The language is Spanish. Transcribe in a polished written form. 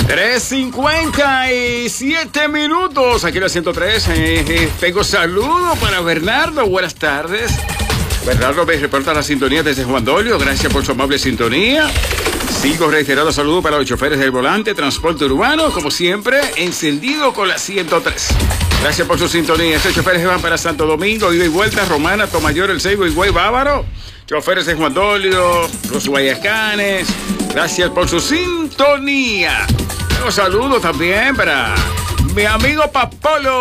3:57 minutos. Aquí en la 103. Tengo saludo para Bernardo. Buenas tardes. Bernardo me reporta la sintonía desde Juan Dolio. Gracias por su amable sintonía. Sigo reiterando saludos para los choferes del volante, transporte urbano, como siempre, encendido con la 103. Gracias por su sintonía. Estos choferes van para Santo Domingo, ida y vuelta, Romana, Tomayor, El Seibo y Güey Bávaro. Choferes de Juan Dolio, los Guayacanes. Gracias por su sintonía. Un saludo también para mi amigo Papolo.